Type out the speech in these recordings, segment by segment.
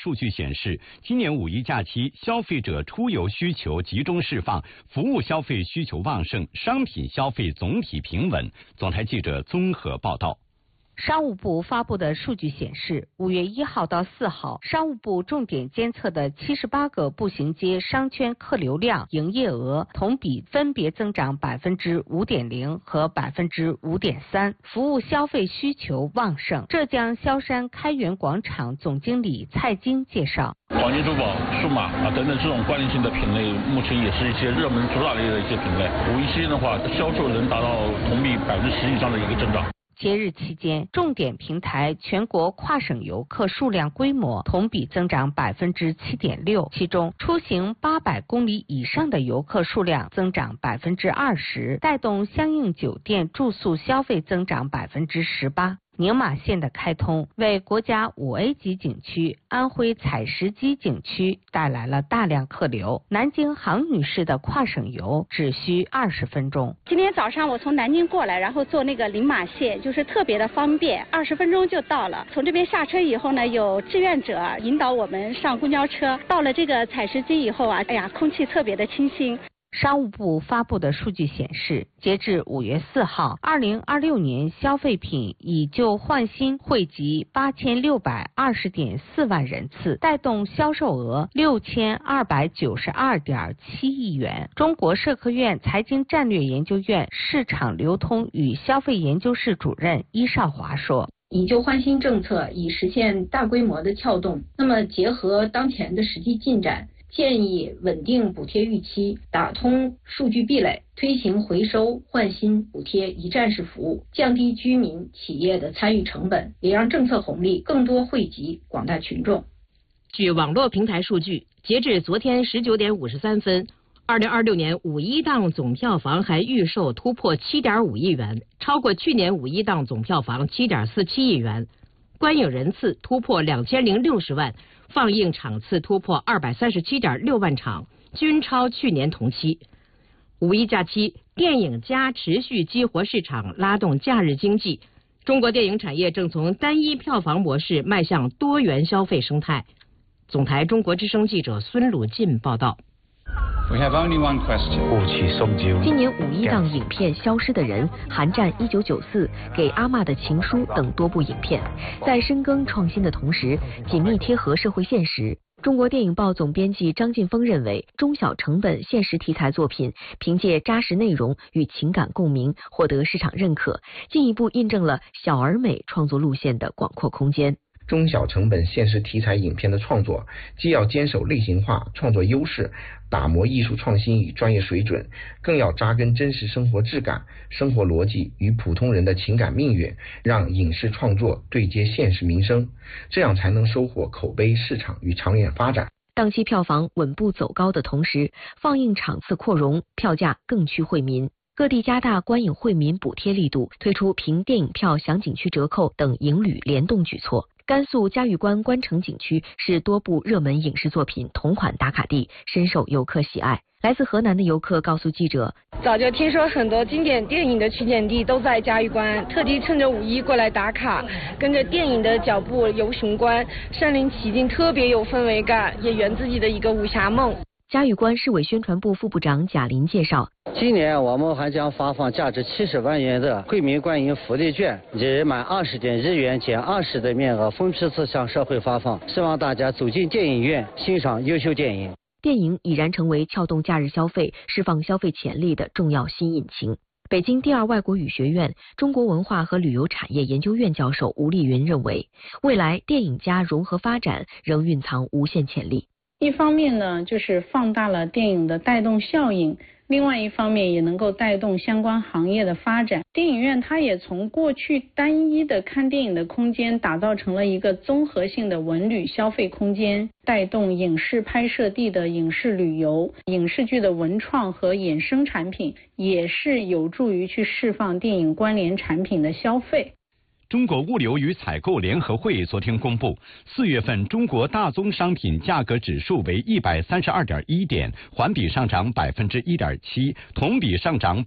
数据显示，今年五一假期，消费者出游需求集中释放，服务消费需求旺盛，商品消费总体平稳。总台记者综合报道。 商务部发布的数据显示，5月1号到4号，商务部重点监测的78个步行街商圈客流量、营业额同比分别增长5.0%和5.3%，服务消费需求旺盛。浙江萧山开元广场总经理蔡京介绍， 黄金珠宝、数码等等这种关联性的品类，目前也是一些热门主打类的一些品类。五一期间的话，销售能达到同比10%以上的一个增长。 节日期间，重点平台全国跨省游客数量规模同比增长7.6%，其中出行800公里以上的游客数量增长20%，带动相应酒店住宿消费增长18%。宁马线的开通，为国家5A 级景区安徽采石矶景区带来了大量客流。南京杭女士的跨省游只需20分钟。 今天早上我从南京过来，然后坐那个宁马线，就是特别的方便，20分钟就到了。从这边下车以后呢，有志愿者引导我们上公交车。到了这个采石矶以后啊，空气特别的清新。 商务部发布的数据显示，截至5月4号，2026年消费品以旧换新惠及8620.4万人次，带动销售额6292.7亿元。中国社科院财经战略研究院市场流通与消费研究室主任伊少华说， 以旧换新政策以实现大规模的撬动，那么结合当前的实际进展，建议稳定补贴预期，打通数据壁垒，推行回收换新补贴一站式服务，降低居民企业的参与成本，也让政策红利更多惠及广大群众。 据网络平台数据，截至昨天19点53分，2026年五一档总票房还预售突破7.5亿元，超过去年五一档总票房7.47亿元，观影人次突破2060万。放映场次突破237.6万场，均超去年同期。五一假期，电影加持续激活市场，拉动假日经济。中国电影产业正从单一票房模式迈向多元消费生态。总台中国之声记者孙鲁进报道。 We have only one question. 今年五一档影片《消失的人》《寒战1994》《给阿嬷的情书》等多部影片，在深耕创新的同时，紧密贴合社会现实。中国电影报总编辑张晋峰认为，中小成本现实题材作品凭借扎实内容与情感共鸣，获得市场认可，进一步印证了小而美创作路线的广阔空间。 中小成本现实题材影片的创作，既要坚守类型化创作优势，打磨艺术创新与专业水准，更要扎根真实生活质感、生活逻辑与普通人的情感命运，让影视创作对接现实民生，这样才能收获口碑、市场与长远发展。 档期票房稳步走高的同时，放映场次扩容，票价更趋惠民。各地加大观影惠民补贴力度，推出凭电影票享景区折扣等影旅联动举措。甘肃嘉峪关关城景区是多部热门影视作品同款打卡地，深受游客喜爱。来自河南的游客告诉记者， 早就听说很多经典电影的取景地都在嘉峪关，特地趁着五一过来打卡，跟着电影的脚步游雄关，身临其境，特别有氛围感，也圆自己的一个武侠梦。 嘉峪关市委宣传部副部长贾林介绍， 今年我们还将发放价值70万元的惠民观影福利券，日满20点日元减20的面额分批次向社会发放，希望大家走进电影院欣赏优秀电影。 电影已然成为撬动假日消费、释放消费潜力的重要新引擎。北京第二外国语学院中国文化和旅游产业研究院教授吴丽云认为，未来电影加融合发展仍蕴藏无限潜力。 一方面呢，就是放大了电影的带动效应，另外一方面也能够带动相关行业的发展。电影院它也从过去单一的看电影的空间，打造成了一个综合性的文旅消费空间，带动影视拍摄地的影视旅游、影视剧的文创和衍生产品，也是有助于去释放电影关联产品的消费。 中国物流与采购联合会昨天公布，4月份中国大宗商品价格指数为132.1点，环比上涨1.7%，同比上涨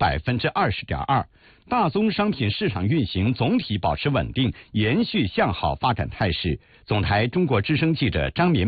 20.2%。大宗商品市场运行总体保持稳定，延续向好发展态势。总台中国之声记者张民